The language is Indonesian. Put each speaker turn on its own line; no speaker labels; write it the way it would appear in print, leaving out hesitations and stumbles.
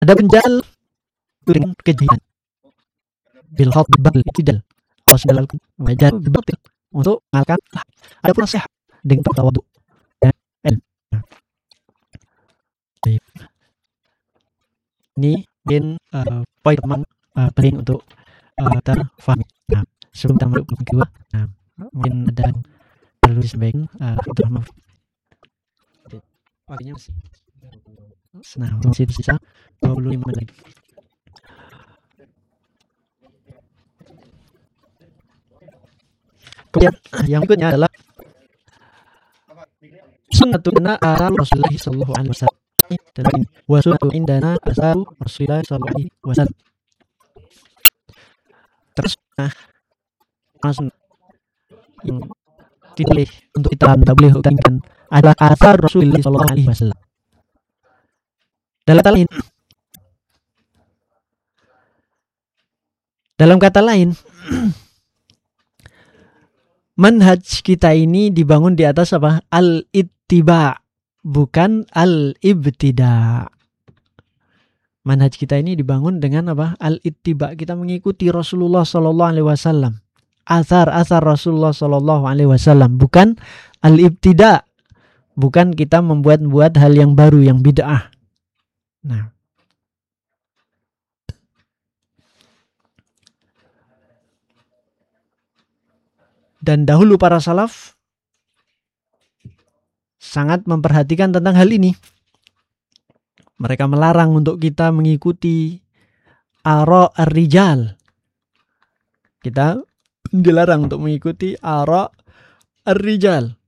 Ada penjal dengan kejian. Bil khawf bil itidal. Awas dalam mengajar batil untuk mengalahkan. Ada pun nasihat dengan tawadu. Ini mungkin poin teman penting untuk terfahami. Nah, sebelum kita masuk ke kedua, mungkin ada yang perlu disampaikan. Itu maaf. Waktunya masih tersisa 25 menit lagi. Kemudian yang berikutnya adalah sunnatuna asal Rasulullah sallallahu alaihi wasallam. Dan ini wa sunnatu indana asal Rasulullah sallallahu alaihi wasallam. Terus yang dipilih untuk kita boleh utamakan adalah asal Rasulullah sallallahu alaihi wasallam. Dalam kata lain manhaj kita ini dibangun di atas apa? Al-ittiba, bukan al-ibtida. Manhaj kita ini dibangun dengan apa? Al-ittiba. Kita mengikuti Rasulullah sallallahu alaihi wasallam. Asar Rasulullah sallallahu alaihi wasallam, bukan al-ibtida. Bukan kita membuat hal yang baru, yang bid'ah. Nah, dan dahulu para salaf sangat memperhatikan tentang hal ini. Mereka melarang untuk kita mengikuti ara' ar-rijal. Kita dilarang untuk mengikuti ara' ar-rijal.